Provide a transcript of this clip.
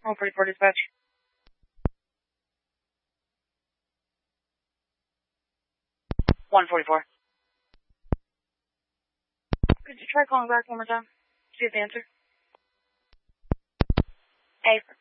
144 dispatch. (144) Could you try calling back one more time? See if the answer. A.